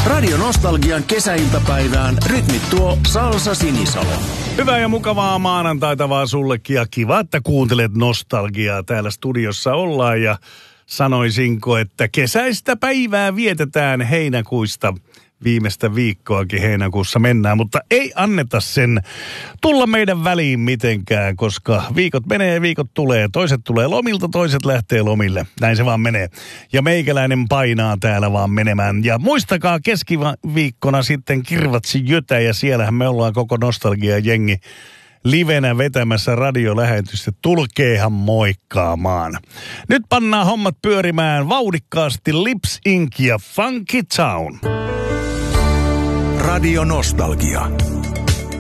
Radio Nostalgian kesäiltapäivään rytmittoo Salsa Sinisalo. Hyvää ja mukavaa maanantaita vaan sullekin ja kiva, että kuuntelet Nostalgiaa. Täällä studiossa ollaan ja sanoisinko, että kesäistä päivää vietetään heinäkuista. Viimeistä viikkoakin heinäkuussa mennään, mutta ei anneta sen tulla meidän väliin mitenkään, koska viikot menee ja viikot tulee. Toiset tulee lomilta, toiset lähtee lomille. Näin se vaan menee. Ja meikäläinen painaa täällä vaan menemään. Ja muistakaa keskiviikkona sitten Kirvatsi Jötä ja siellähän me ollaan koko Nostalgia-jengi livenä vetämässä radiolähetystä. Tulkeehan moikkaamaan. Nyt pannaan hommat pyörimään vauhdikkaasti Lips Inc. ja Funky Town. Radio Nostalgia.